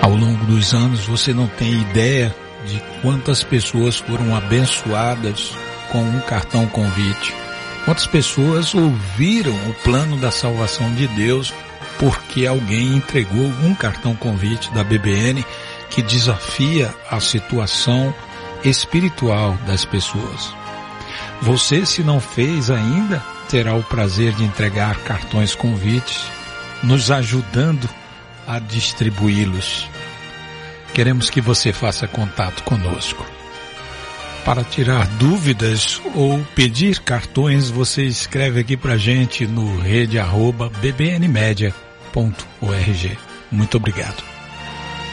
Ao longo dos anos, você não tem ideia de quantas pessoas foram abençoadas com um cartão convite. Quantas pessoas ouviram o plano da salvação de Deus porque alguém entregou um cartão convite da BBN que desafia a situação espiritual das pessoas. Você, se não fez ainda, terá o prazer de entregar cartões convites, nos ajudando a distribuí-los. Queremos que você faça contato conosco. Para tirar dúvidas ou pedir cartões, você escreve aqui pra gente no rede@bbnmedia.org. Muito obrigado.